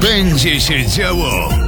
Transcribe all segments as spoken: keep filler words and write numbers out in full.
Będzie się działo.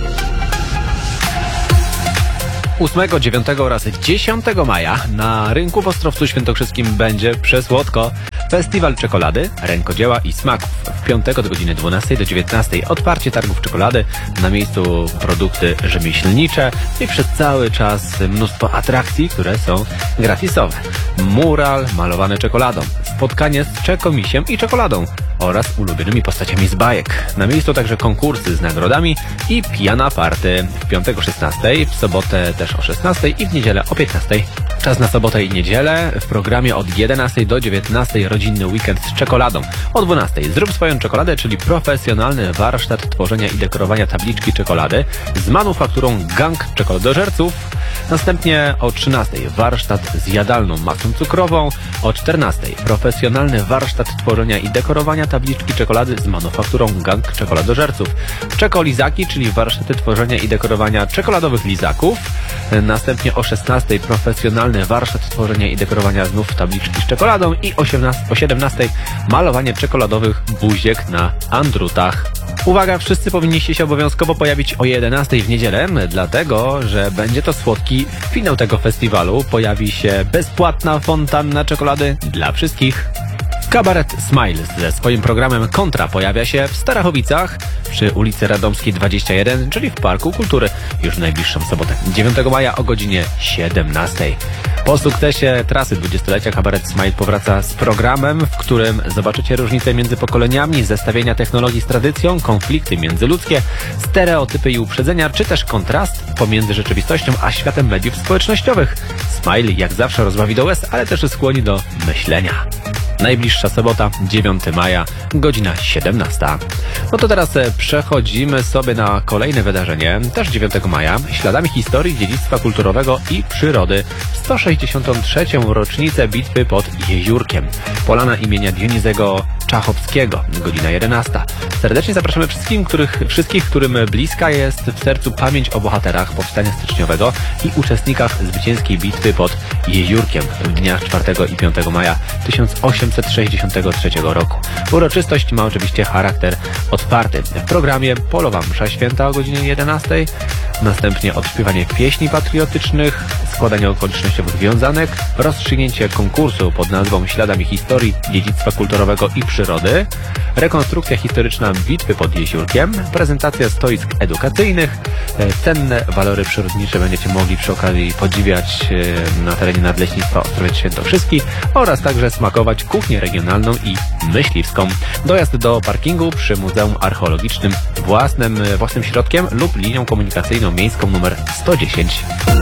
ósmego, dziewiątego oraz dziesiątego maja na rynku w Ostrowcu Świętokrzyskim będzie przesłodko. Festiwal czekolady, rękodzieła i smaków. W piątek od godziny dwunastej do dziewiętnastej otwarcie targów czekolady, na miejscu produkty rzemieślnicze i przez cały czas mnóstwo atrakcji, które są gratisowe. Mural malowany czekoladą, spotkanie z czekomisiem i czekoladą oraz ulubionymi postaciami z bajek. Na miejscu także konkursy z nagrodami i pijana party w piątek o szesnastej, w sobotę też o szesnastej i w niedzielę o piętnastej. Czas na sobotę i niedzielę w programie od jedenastej do dziewiętnastej rodzinny weekend z czekoladą. O dwunastej zrób swoją czekoladę, czyli profesjonalny warsztat tworzenia i dekorowania tabliczki czekolady z manufakturą Gang Czekoladożerców. Następnie o trzynastej warsztat z jadalną masą cukrową. O czternastej profesjonalny warsztat tworzenia i dekorowania tabliczki czekolady z manufakturą Gang Czekoladożerców. Czekolizaki, czyli warsztaty tworzenia i dekorowania czekoladowych lizaków. Następnie o szesnastej profesjonalny warsztat tworzenia i dekorowania znów tabliczki z czekoladą i o siedemnastej malowanie czekoladowych buziek na andrutach. Uwaga, wszyscy powinniście się obowiązkowo pojawić o jedenastej w niedzielę, dlatego, że będzie to słodki finał tego festiwalu. Pojawi się bezpłatna fontanna czekolady dla wszystkich. Kabaret Smiles ze swoim programem Kontra pojawia się w Starachowicach przy ulicy Radomskiej dwadzieścia jeden, czyli w Parku Kultury już w najbliższą sobotę dziewiątego maja o godzinie siedemnastej. Po sukcesie trasy dwudziestolecia Kabaret Smile powraca z programem, w którym zobaczycie różnice między pokoleniami, zestawienia technologii z tradycją, konflikty międzyludzkie, stereotypy i uprzedzenia, czy też kontrast pomiędzy rzeczywistością a światem mediów społecznościowych. Smile jak zawsze rozbawi do łez, ale też skłoni do myślenia. Najbliższa sobota, dziewiątego maja, godzina siedemnasta. No to teraz przechodzimy sobie na kolejne wydarzenie, też dziewiątego maja, śladami historii, dziedzictwa kulturowego i przyrody. sto sześćdziesiątą trzecią rocznicę bitwy pod Jeziórkiem. Polana imienia Dionizego Czachowskiego, godzina jedenasta. Serdecznie zapraszamy wszystkim, których, wszystkich, którym bliska jest w sercu pamięć o bohaterach powstania styczniowego i uczestnikach zwycięskiej bitwy pod Jeziórkiem w dniach czwartego i piątego maja tysiąc osiemset sześćdziesiątego trzeciego roku. Uroczystość ma oczywiście charakter otwarty. W programie polowa msza święta o godzinie jedenastej, następnie odśpiewanie pieśni patriotycznych, składanie okolicznościowych wiązanek, rozstrzygnięcie konkursu pod nazwą Śladami historii, dziedzictwa kulturowego i przyrody, rekonstrukcja historyczna bitwy pod Jeziórkiem, prezentacja stoisk edukacyjnych, cenne walory przyrodnicze będziecie mogli przy okazji podziwiać na terenie Nadleśnictwa Ostrowiec Świętokrzyski oraz także smakować kuchnię regionalną i myśliwską. Dojazd do parkingu przy Muzeum Archeologicznym własnym, własnym środkiem lub linią komunikacyjną miejską numer sto dziesięć.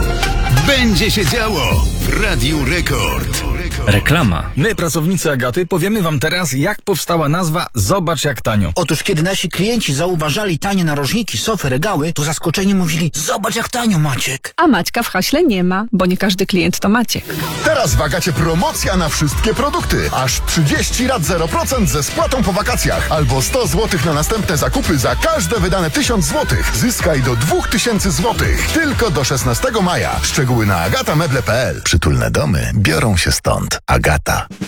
Będzie się działo w Radiu Rekord. Reklama. My, pracownicy Agaty, powiemy wam teraz, jak powstała nazwa Zobacz jak tanio. Otóż kiedy nasi klienci zauważali tanie narożniki, sofy, regały, to zaskoczeni mówili: zobacz jak tanio, Maciek. A Maćka w haśle nie ma, bo nie każdy klient to Maciek. Teraz w Agacie promocja na wszystkie produkty. Aż trzydzieści rat zero procent ze spłatą po wakacjach. Albo sto złotych na następne zakupy za każde wydane tysiąc złotych. Zyskaj do dwóch tysięcy złotych. Tylko do szesnastego maja. Szczegóły na agata meble kropka p l. Przytulne domy biorą się stąd. Agata.